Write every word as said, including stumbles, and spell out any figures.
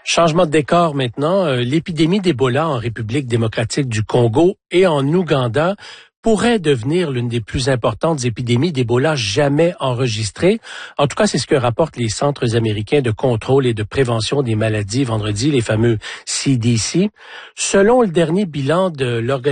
Changement de décor maintenant. Euh, l'épidémie d'Ebola en République démocratique du Congo et en Ouganda pourrait devenir l'une des plus importantes épidémies d'Ebola jamais enregistrées. En tout cas, c'est ce que rapportent les Centres américains de contrôle et de prévention des maladies vendredi, les fameux C D C. Selon le dernier bilan de l'organisation